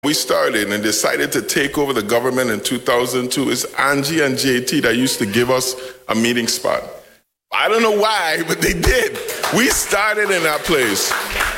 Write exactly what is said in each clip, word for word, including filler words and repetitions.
We started and decided to take over the government in two thousand two. It's Angie and J T that used to give us a meeting spot. I don't know why, but they did. We started in that place.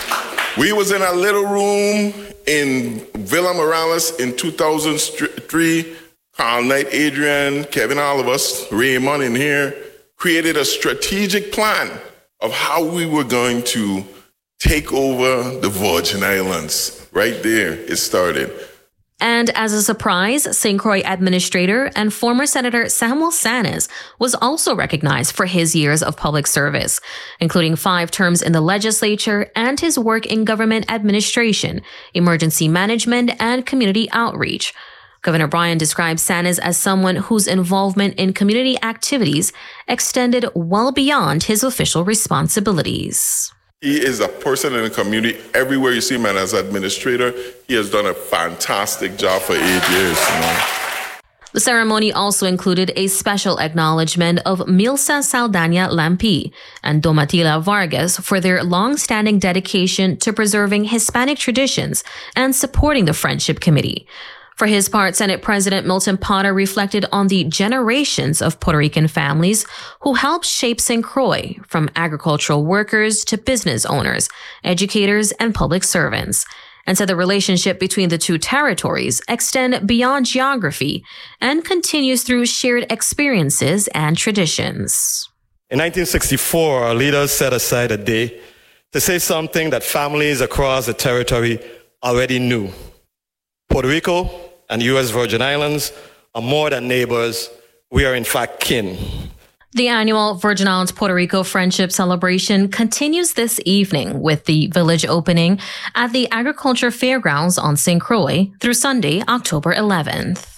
We was in a little room in Villa Morales in two thousand three. Carl Knight, Adrian, Kevin, all of us, Raymond in here, created a strategic plan of how we were going to take over the Virgin Islands. Right there, it started. And as a surprise, Saint Croix administrator and former Senator Samuel Sanes was also recognized for his years of public service, including five terms in the legislature and his work in government administration, emergency management, and community outreach. Governor Bryan describes Sanes as someone whose involvement in community activities extended well beyond his official responsibilities. He is a person in the community. Everywhere you see him, and as administrator, he has done a fantastic job for eight years. You know? The ceremony also included a special acknowledgement of Milsa Saldana Lampi and Domatila Vargas for their long-standing dedication to preserving Hispanic traditions and supporting the Friendship Committee. For his part, Senate President Milton Potter reflected on the generations of Puerto Rican families who helped shape Saint Croix, from agricultural workers to business owners, educators, and public servants, and said the relationship between the two territories extend beyond geography and continues through shared experiences and traditions. In nineteen sixty-four, our leaders set aside a day to say something that families across the territory already knew. Puerto Rico and U S Virgin Islands are more than neighbors. We are in fact kin. The annual Virgin Islands Puerto Rico Friendship Celebration continues this evening with the village opening at the Agriculture Fairgrounds on Saint Croix through Sunday, October eleventh.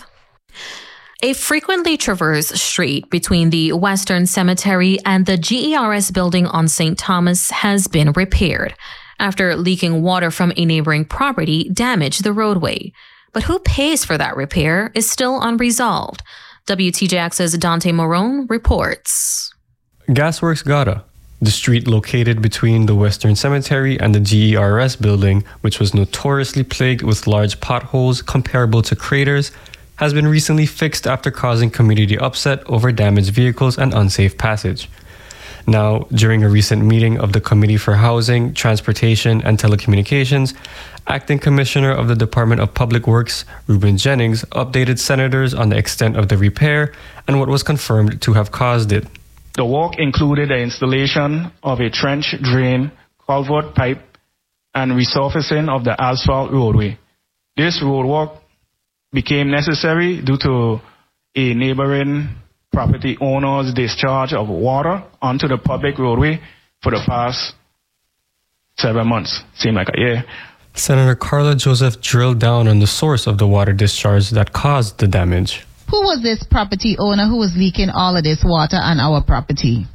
A frequently traversed street between the Western Cemetery and the G E R S building on Saint Thomas has been repaired after leaking water from a neighboring property damaged the roadway. But who pays for that repair is still unresolved. W T J X's Dante Morone reports. Gasworks Gata, the street located between the Western Cemetery and the G E R S building, which was notoriously plagued with large potholes comparable to craters, has been recently fixed after causing community upset over damaged vehicles and unsafe passage. Now, during a recent meeting of the Committee for Housing, Transportation, and Telecommunications, Acting Commissioner of the Department of Public Works, Ruben Jennings, updated senators on the extent of the repair and what was confirmed to have caused it. The work included the installation of a trench drain, culvert pipe, and resurfacing of the asphalt roadway. This roadwork became necessary due to a neighboring property owner's discharge of water onto the public roadway for the past seven months. Seemed like a year. Senator Carla Joseph drilled down on the source of the water discharge that caused the damage. Who was this property owner who was leaking all of this water on our property?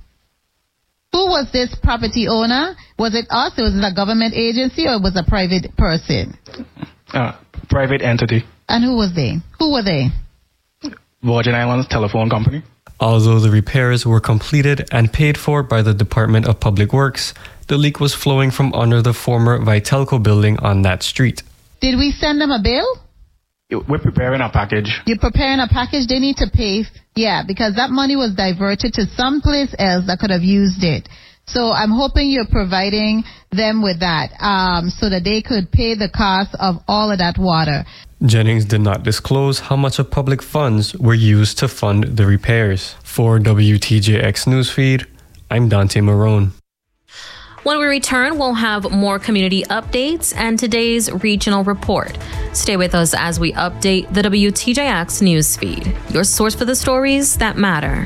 Who was this property owner? Was it us? Was it a government agency or was it a private person? Uh, private entity. And who was they? Who were they? Virgin Islands Telephone Company. Although the repairs were completed and paid for by the Department of Public Works, the leak was flowing from under the former Vitelco building on that street. Did we send them a bill? We're preparing a package. You're preparing a package? They need to pay. Yeah, because that money was diverted to someplace else that could have used it. So I'm hoping you're providing them with that um, so that they could pay the cost of all of that water. Jennings did not disclose how much of public funds were used to fund the repairs. For W T J X Newsfeed, I'm Dante Morone. When we return, we'll have more community updates and today's regional report. Stay with us as we update the W T J X Newsfeed, your source for the stories that matter.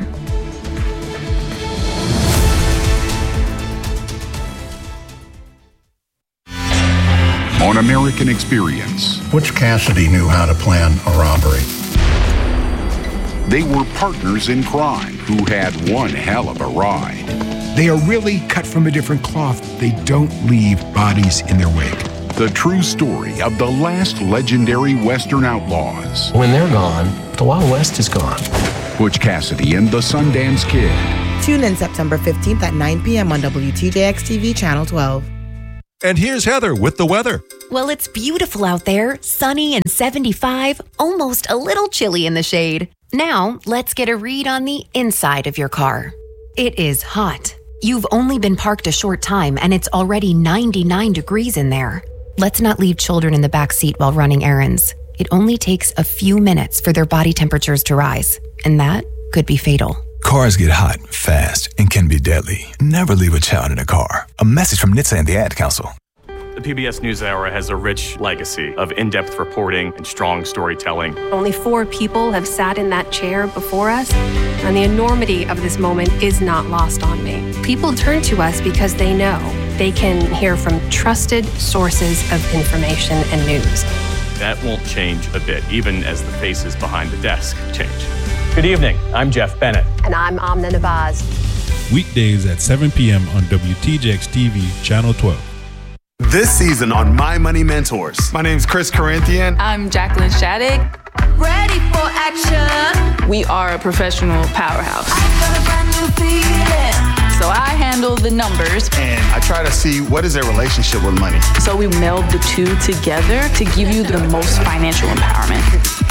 On American Experience, Butch Cassidy knew how to plan a robbery. They were partners in crime who had one hell of a ride. They are really cut from a different cloth. They don't leave bodies in their wake. The true story of the last legendary Western outlaws. When they're gone, the Wild West is gone. Butch Cassidy and the Sundance Kid. Tune in September fifteenth at nine p.m. on W T J X T V Channel twelve. And here's Heather with the weather. Well, it's beautiful out there, sunny and seventy-five, almost a little chilly in the shade. Now, let's get a read on the inside of your car. It is hot. You've only been parked a short time and it's already ninety-nine degrees in there. Let's not leave children in the back seat while running errands. It only takes a few minutes for their body temperatures to rise, and that could be fatal. Cars get hot, fast, and can be deadly. Never leave a child in a car. A message from N H T S A and the Ad Council. The P B S NewsHour has a rich legacy of in-depth reporting and strong storytelling. Only four people have sat in that chair before us, and the enormity of this moment is not lost on me. People turn to us because they know they can hear from trusted sources of information and news. That won't change a bit, even as the faces behind the desk change. Good evening. I'm Jeff Bennett. And I'm Amna Nabaz. Weekdays at seven p.m. on W T J X T V, Channel twelve. This season on My Money Mentors. My name's Chris Corinthian. I'm Jacqueline Shattuck. Ready for action. We are a professional powerhouse. I got a brand new feeling. So I handle the numbers. And I try to see what is their relationship with money. So we meld the two together to give you the most financial empowerment.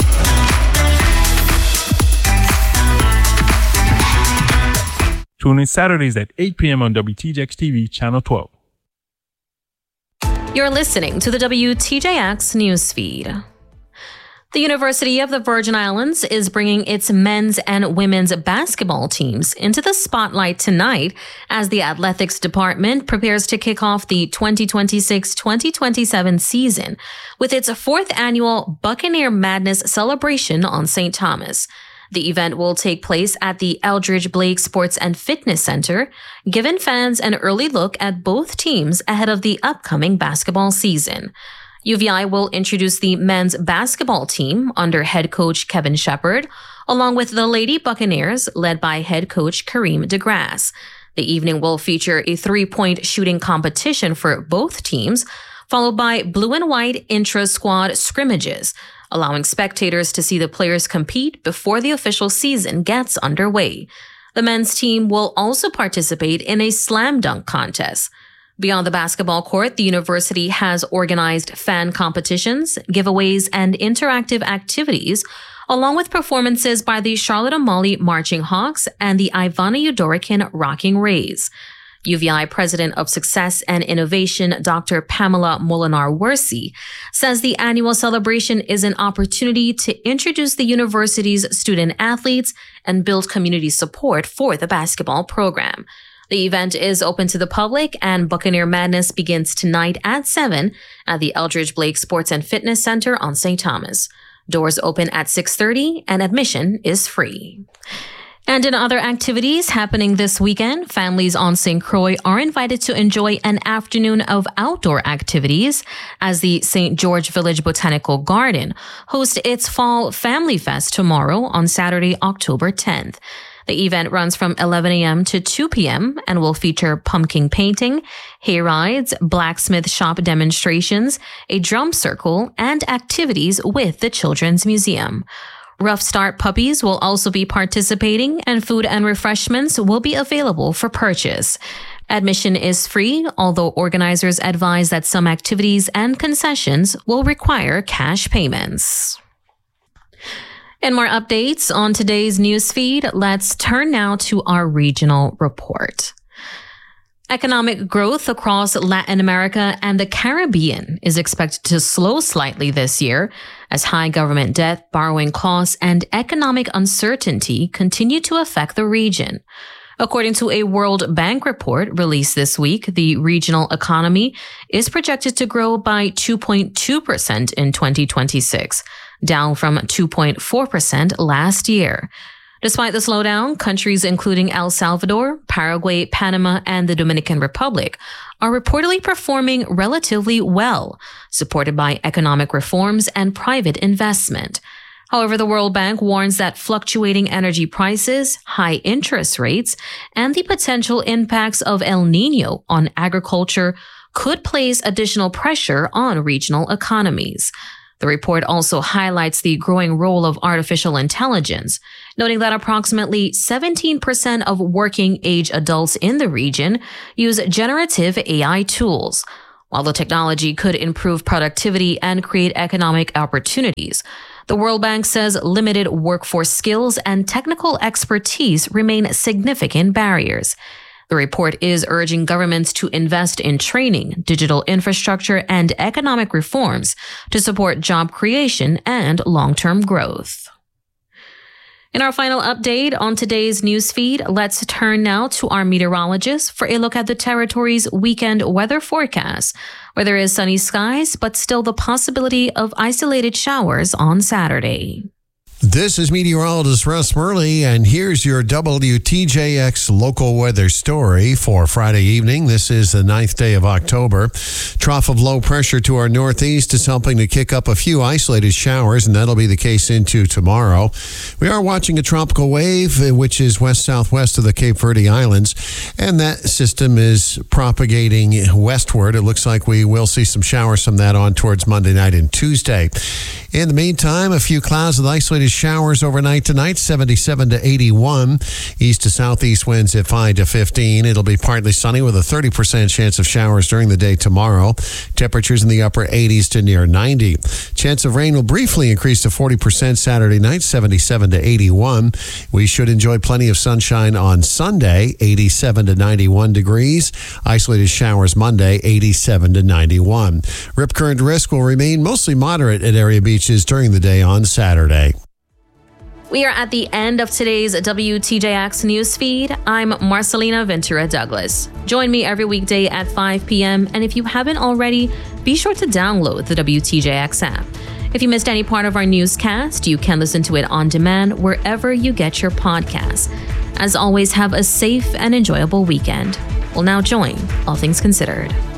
Tune in Saturdays at eight p.m. on W T J X T V, Channel twelve. You're listening to the W T J X newsfeed. The University of the Virgin Islands is bringing its men's and women's basketball teams into the spotlight tonight as the athletics department prepares to kick off the twenty twenty-six twenty twenty-seven season with its fourth annual Buccaneer Madness celebration on Saint Thomas. The event will take place at the Eldridge Blake Sports and Fitness Center, giving fans an early look at both teams ahead of the upcoming basketball season. U V I will introduce the men's basketball team under head coach Kevin Shepard, along with the Lady Buccaneers led by head coach Kareem DeGrasse. The evening will feature a three-point shooting competition for both teams, followed by blue and white intra-squad scrimmages, allowing spectators to see the players compete before the official season gets underway. The men's team will also participate in a slam dunk contest. Beyond the basketball court, the university has organized fan competitions, giveaways, and interactive activities, along with performances by the Charlotte Amalie Marching Hawks and the Ivana Udorikin Rocking Rays. U V I President of Success and Innovation, Doctor Pamela Molinar-Wersey, says the annual celebration is an opportunity to introduce the university's student athletes and build community support for the basketball program. The event is open to the public, and Buccaneer Madness begins tonight at seven at the Eldridge Blake Sports and Fitness Center on Saint Thomas. Doors open at six thirty and admission is free. And in other activities happening this weekend, families on Saint Croix are invited to enjoy an afternoon of outdoor activities as the Saint George Village Botanical Garden hosts its Fall Family Fest tomorrow on Saturday, October tenth. The event runs from eleven a.m. to two p.m. and will feature pumpkin painting, hay rides, blacksmith shop demonstrations, a drum circle, and activities with the Children's Museum. Rough Start puppies will also be participating, and food and refreshments will be available for purchase. Admission is free, although organizers advise that some activities and concessions will require cash payments. And more updates on today's newsfeed. Let's turn now to our regional report. Economic growth across Latin America and the Caribbean is expected to slow slightly this year as high government debt, borrowing costs, and economic uncertainty continue to affect the region. According to a World Bank report released this week, the regional economy is projected to grow by two point two percent in twenty twenty-six, down from two point four percent last year. Despite the slowdown, countries including El Salvador, Paraguay, Panama, and the Dominican Republic are reportedly performing relatively well, supported by economic reforms and private investment. However, the World Bank warns that fluctuating energy prices, high interest rates, and the potential impacts of El Niño on agriculture could place additional pressure on regional economies. The report also highlights the growing role of artificial intelligence, noting that approximately seventeen percent of working age adults in the region use generative A I tools, While the technology could improve productivity and create economic opportunities, the World Bank says limited workforce skills and technical expertise remain significant barriers. The report is urging governments to invest in training, digital infrastructure, and economic reforms to support job creation and long-term growth. In our final update on today's newsfeed, let's turn now to our meteorologist for a look at the territory's weekend weather forecast, where there is sunny skies, but still the possibility of isolated showers on Saturday. This is meteorologist Russ Murley, and here's your W T J X local weather story for Friday evening. This is the ninth day of October. Trough of low pressure to our northeast is helping to kick up a few isolated showers, and that'll be the case into tomorrow. We are watching a tropical wave, which is west-southwest of the Cape Verde Islands, and that system is propagating westward. It looks like we will see some showers from that on towards Monday night and Tuesday. In the meantime, a few clouds with isolated showers overnight tonight, seventy-seven to eighty-one. East to southeast winds at five to fifteen. It'll be partly sunny with a thirty percent chance of showers during the day tomorrow. Temperatures in the upper eighties to near ninety. Chance of rain will briefly increase to forty percent Saturday night, seventy-seven to eighty-one. We should enjoy plenty of sunshine on Sunday, eighty-seven to ninety-one degrees. Isolated showers Monday, eighty-seven to ninety-one. Rip current risk will remain mostly moderate at area beaches during the day on Saturday. We are at the end of today's W T J X newsfeed. I'm Marcelina Ventura Douglas. Join me every weekday at five p.m. And if you haven't already, be sure to download the W T J X app. If you missed any part of our newscast, you can listen to it on demand wherever you get your podcasts. As always, have a safe and enjoyable weekend. We'll now join All Things Considered.